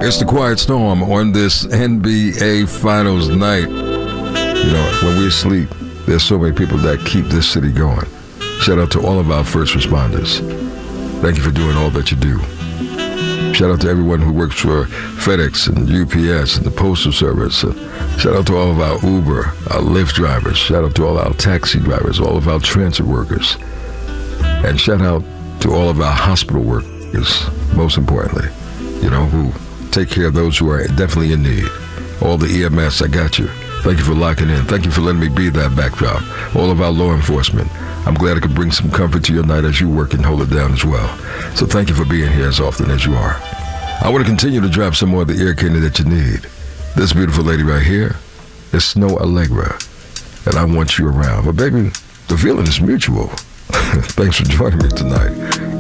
It's the Quiet Storm on this NBA Finals night. You know, when we sleep, there's so many people that keep this city going. Shout out to all of our first responders. Thank you for doing all that you do. Shout out to everyone who works for FedEx and UPS and the Postal Service. Shout out to all of our Uber, our Lyft drivers. Shout out to all our taxi drivers, all of our transit workers. And shout out to all of our hospital workers, most importantly, you know, who take care of those who are definitely in need. All the EMS, I got you. Thank you for locking in. Thank you for letting me be that backdrop. All of our law enforcement. I'm glad I could bring some comfort to your night as you work and hold it down as well. So thank you for being here as often as you are. I want to continue to drop some more of the ear candy that you need. This beautiful lady right here is Snoh Aalegra, and I want you around. But baby, the feeling is mutual. Thanks for joining me tonight.